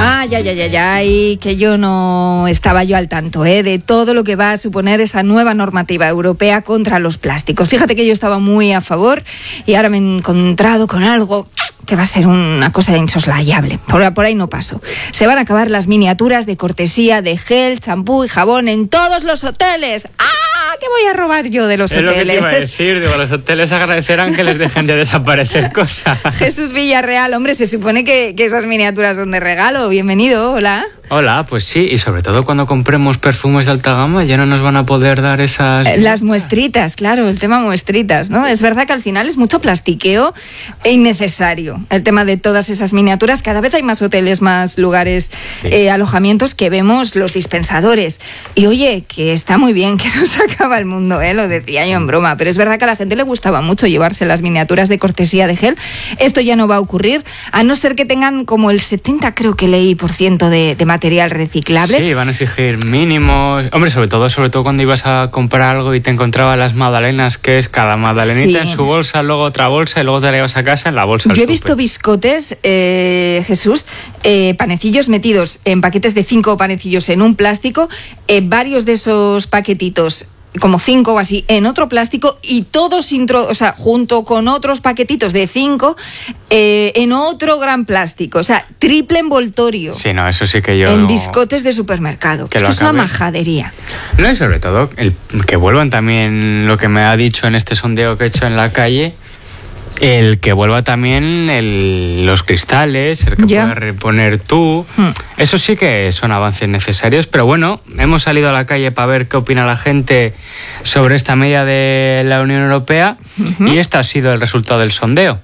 Ay, que yo no estaba yo al tanto de todo lo que va a suponer esa nueva normativa europea contra los plásticos. Fíjate que yo estaba muy a favor y ahora me he encontrado con algo que va a ser una cosa insoslayable. Por ahí no paso. Se van a acabar las miniaturas de cortesía de gel, champú y jabón en todos los hoteles. ¿Qué voy a robar yo de los hoteles? Es lo que te iba a decir, los hoteles agradecerán que les dejen de desaparecer cosas. Jesús Villarreal, hombre, se supone que esas miniaturas son de regalo. Bienvenido, hola. Hola, pues sí, y sobre todo cuando compremos perfumes de alta gama ya no nos van a poder dar esas... Las muestritas, claro, el tema muestritas, ¿no? Es verdad que al final es mucho plastiqueo e innecesario el tema de todas esas miniaturas. Cada vez hay más hoteles, más lugares, sí, alojamientos que vemos los dispensadores. Y oye, que está muy bien, que no se acaba el mundo, lo decía yo en broma, pero es verdad que a la gente le gustaba mucho llevarse las miniaturas de cortesía de gel. Esto ya no va a ocurrir, a no ser que tengan como el 70, creo que leí, por ciento de material reciclable. Sí, van a exigir mínimos. Hombre, sobre todo cuando ibas a comprar algo y te encontrabas las magdalenas, que es cada magdalenita en su bolsa, luego otra bolsa y luego te la llevas a casa en la bolsa. Yo he visto biscotes, Jesús, panecillos metidos en paquetes de 5 panecillos en un plástico, varios de esos paquetitos, como 5 o así, en otro plástico y todos junto con otros paquetitos de 5 en otro gran plástico, o sea, triple envoltorio. Sí, no, eso sí que yo... En biscotes de supermercado. Esto es una majadería. No, y sobre todo, que vuelvan también lo que me ha dicho en este sondeo que he hecho en la calle, el que vuelva también los cristales, el que puedas reponer tú. Eso sí que son avances necesarios, pero bueno, hemos salido a la calle para ver qué opina la gente sobre esta medida de la Unión Europea y este ha sido el resultado del sondeo.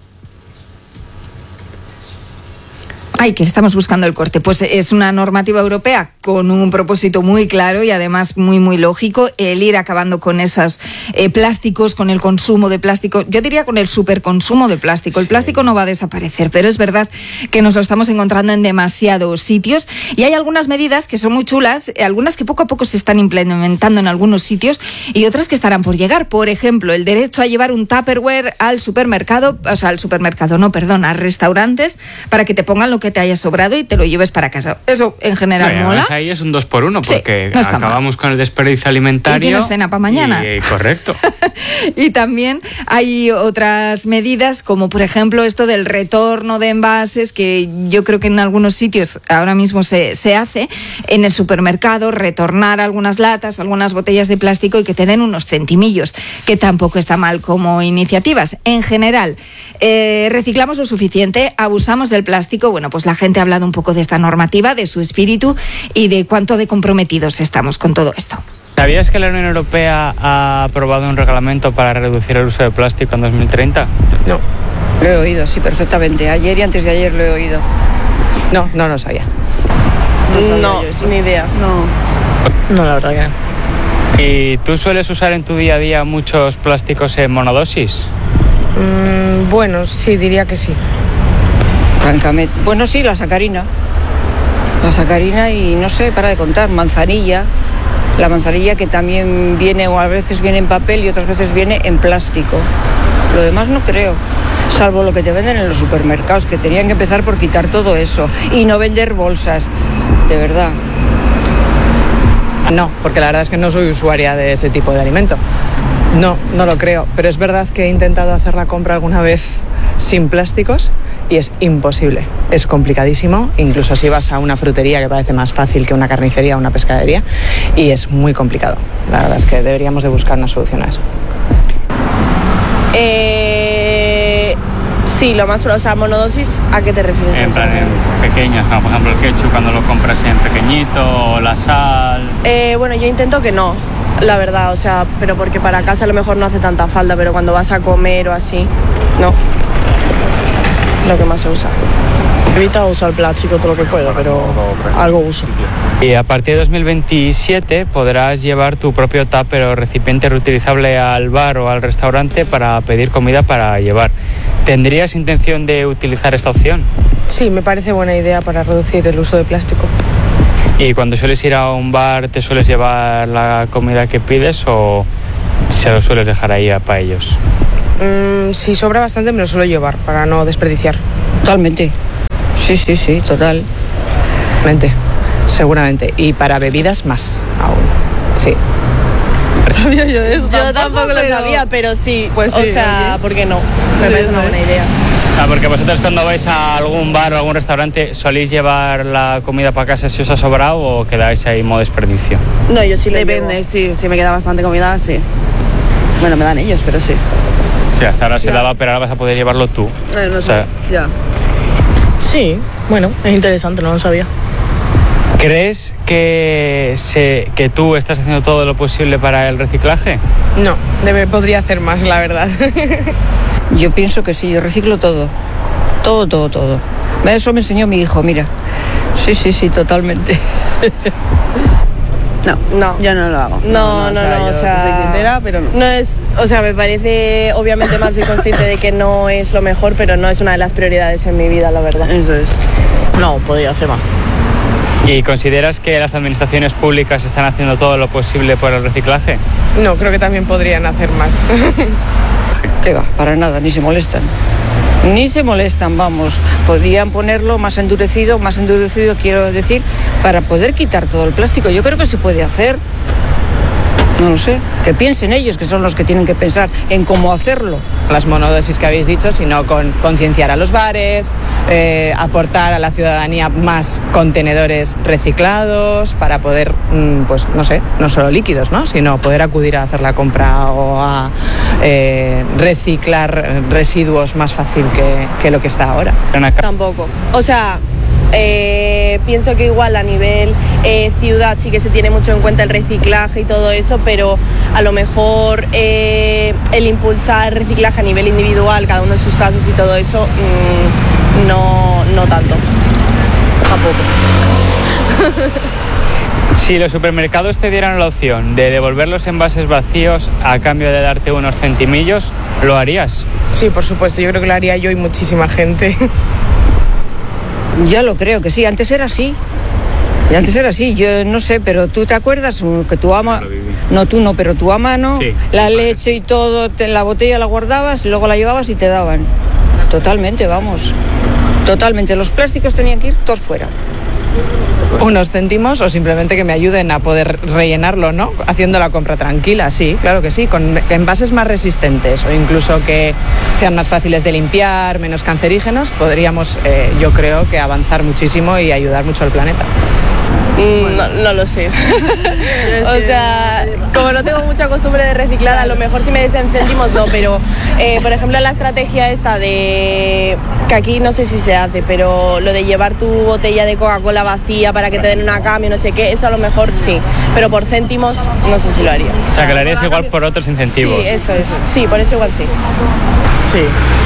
Ay, que estamos buscando el corte. Pues es una normativa europea con un propósito muy claro y además muy, muy lógico, el ir acabando con esos plásticos, con el consumo de plástico. Yo diría con el superconsumo de plástico. El plástico no va a desaparecer, pero es verdad que nos lo estamos encontrando en demasiados sitios y hay algunas medidas que son muy chulas, algunas que poco a poco se están implementando en algunos sitios y otras que estarán por llegar. Por ejemplo, el derecho a llevar un Tupperware al supermercado, a restaurantes, para que te pongan lo que te haya sobrado y te lo lleves para casa. Eso en general mola. Ahí es un 2x1 porque no acabamos con el desperdicio alimentario. Y tienes cena para mañana. Correcto. Y también hay otras medidas como por ejemplo esto del retorno de envases, que yo creo que en algunos sitios ahora mismo se hace en el supermercado, retornar algunas latas, algunas botellas de plástico y que te den unos centimillos, que tampoco está mal como iniciativas. En general, reciclamos lo suficiente, abusamos del plástico. Bueno, pues la gente ha hablado un poco de esta normativa, de su espíritu y de cuánto de comprometidos estamos con todo esto. ¿Sabías que la Unión Europea ha aprobado un reglamento para reducir el uso de plástico en 2030? No. Lo he oído, sí, perfectamente. Ayer y antes de ayer lo he oído. No lo sabía. No, ni idea. No, la verdad que no. ¿Y tú sueles usar en tu día a día muchos plásticos en monodosis? Bueno, sí, diría que sí. Francamente. Bueno, sí, la sacarina. La sacarina y no sé, para de contar, manzanilla. La manzanilla que también viene, o a veces viene en papel y otras veces viene en plástico. Lo demás no creo. Salvo lo que te venden en los supermercados, que tenían que empezar por quitar todo eso. Y no vender bolsas. De verdad. No, porque la verdad es que no soy usuaria de ese tipo de alimento. No lo creo. Pero es verdad que he intentado hacer la compra alguna vez sin plásticos y es imposible. Es complicadísimo, incluso si vas a una frutería, que parece más fácil que una carnicería o una pescadería, y es muy complicado. La verdad es que deberíamos de buscar una solución a eso. Sí, lo más probable. O sea, monodosis, ¿a qué te refieres? En plan, en pequeñas, ¿no? Por ejemplo, el ketchup cuando lo compras en pequeñito, o la sal... Bueno, yo intento que no, la verdad, o sea, pero porque para casa a lo mejor no hace tanta falta, pero cuando vas a comer o así, no. Es lo que más se usa. Evito usar plástico todo lo que puedo, pero algo uso. Y a partir de 2027 podrás llevar tu propio tupper o recipiente reutilizable al bar o al restaurante para pedir comida para llevar. ¿Tendrías intención de utilizar esta opción? Sí, me parece buena idea para reducir el uso de plástico. ¿Y cuando sueles ir a un bar te sueles llevar la comida que pides o se lo sueles dejar ahí para ellos? Si sobra bastante me lo suelo llevar para no desperdiciar. Totalmente. Sí, total. Seguramente. Y para bebidas más aún. Sí. ¿Sabía yo eso? Yo tampoco lo sabía, pero sí. Pues sí, o sea, ¿por qué no? Me parece una buena idea. O sea, porque vosotros cuando vais a algún bar o algún restaurante, ¿soléis llevar la comida para casa si os ha sobrado o quedáis ahí en modo desperdicio? No, yo sí lo Depende, llevo. sí. Si me queda bastante comida, sí. Bueno, me dan ellos, pero sí. Sí, hasta ahora se daba, pero ahora vas a poder llevarlo tú. No O sea, sé, ya. Sí, bueno, es interesante, no lo sabía. ¿Crees que tú estás haciendo todo lo posible para el reciclaje? No, podría hacer más, la verdad. Yo pienso que sí, yo reciclo todo. Todo. Eso me enseñó mi hijo, mira. Sí, totalmente. No, yo no lo hago. No, o sea, soy sincera, pero no. No es, o sea, me parece, obviamente mal, soy consciente de que no es lo mejor, pero no es una de las prioridades en mi vida, la verdad. Eso es. No, podría hacer más. ¿Y consideras que las administraciones públicas están haciendo todo lo posible por el reciclaje? No, creo que también podrían hacer más. ¿Qué va? Para nada, ni se molestan. Vamos. Podían ponerlo más endurecido quiero decir, para poder quitar todo el plástico. Yo creo que se puede hacer. No lo sé. Que piensen ellos, que son los que tienen que pensar en cómo hacerlo. Las monodosis que habéis dicho, sino con concienciar a los bares, aportar a la ciudadanía más contenedores reciclados para poder, pues no sé, no solo líquidos, ¿no? Sino poder acudir a hacer la compra o a reciclar residuos más fácil que lo que está ahora. Tampoco. O sea, pienso que igual a nivel ciudad sí que se tiene mucho en cuenta el reciclaje y todo eso, pero a lo mejor el impulsar reciclaje a nivel individual, cada uno en sus casas y todo eso, no tanto. Tampoco. Si los supermercados te dieran la opción de devolver los envases vacíos a cambio de darte unos centimillos, ¿lo harías? Sí, por supuesto, yo creo que lo haría yo y muchísima gente. Ya lo creo que sí, antes era así. Yo no sé, pero ¿tú te acuerdas que tu ama... No, tú no, pero tu ama no, sí, la leche y todo, la botella la guardabas y luego la llevabas y te daban. Totalmente, vamos. Totalmente, los plásticos tenían que ir todos fuera. Unos céntimos o simplemente que me ayuden a poder rellenarlo, ¿no? Haciendo la compra tranquila, sí, claro que sí, con envases más resistentes o incluso que sean más fáciles de limpiar, menos cancerígenos, podríamos, yo creo, que avanzar muchísimo y ayudar mucho al planeta. No lo sé. O sea, como no tengo mucha costumbre de reciclar, a lo mejor si me dicen céntimos no, pero por ejemplo la estrategia esta de, que aquí no sé si se hace, pero lo de llevar tu botella de Coca-Cola vacía para que te den una cambio, no sé qué, eso a lo mejor sí, pero por céntimos no sé si lo haría. O sea, que lo harías igual por otros incentivos. Sí, eso es, sí, por eso igual sí. Sí.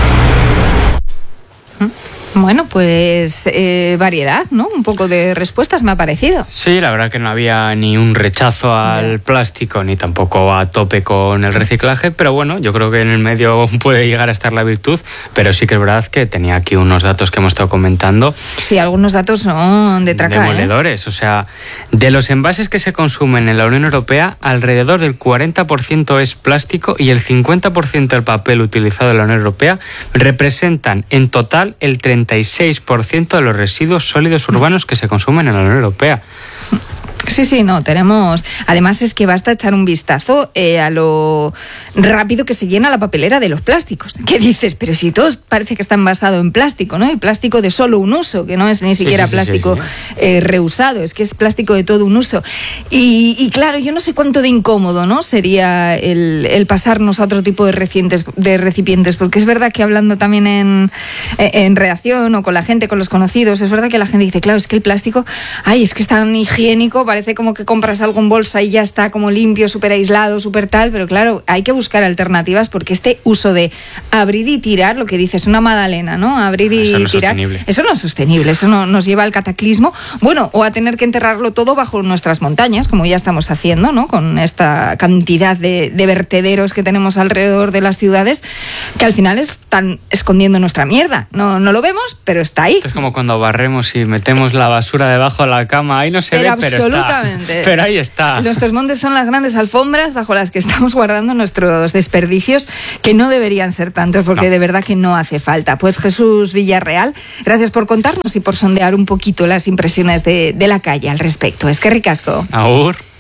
Bueno, pues variedad, ¿no? Un poco de respuestas me ha parecido. Sí, la verdad que no había ni un rechazo al plástico, ni tampoco a tope con el reciclaje, pero bueno, yo creo que en el medio puede llegar a estar la virtud, pero sí que es verdad que tenía aquí unos datos que hemos estado comentando. Sí, algunos datos son de traca, demoledores, o sea, de los envases que se consumen en la Unión Europea, alrededor del 40% es plástico y el 50% del papel utilizado en la Unión Europea representan en total el 36% de los residuos sólidos urbanos que se consumen en la Unión Europea. Sí, no, tenemos... Además es que basta echar un vistazo a lo rápido que se llena la papelera de los plásticos. ¿Qué dices? Pero si todo parece que está envasado en plástico, ¿no? Y plástico de solo un uso, que no es ni siquiera plástico reusado, es que es plástico de todo un uso. Y claro, yo no sé cuánto de incómodo, ¿no? Sería el pasarnos a otro tipo de recipientes, porque es verdad que hablando también en redacción o con la gente, con los conocidos, es verdad que la gente dice, claro, es que el plástico, es que es tan higiénico, parece como que compras algo en bolsa y ya está como limpio, súper aislado, súper tal, pero claro, hay que buscar alternativas porque este uso de abrir y tirar, lo que dices, una magdalena, ¿no? Abrir y tirar, eso no es sostenible, eso no nos lleva al cataclismo, bueno, o a tener que enterrarlo todo bajo nuestras montañas, como ya estamos haciendo, ¿no? Con esta cantidad de vertederos que tenemos alrededor de las ciudades, que al final están escondiendo nuestra mierda, no lo vemos, pero está ahí. Esto es como cuando barremos y metemos la basura debajo de la cama, ahí no se ve, pero está Absolutamente. Pero ahí está. Nuestros montes son las grandes alfombras bajo las que estamos guardando nuestros desperdicios, que no deberían ser tantos, porque de verdad que no hace falta. Pues Jesús Villarreal, gracias por contarnos y por sondear un poquito las impresiones de la calle al respecto. Es que ricasco. Agur.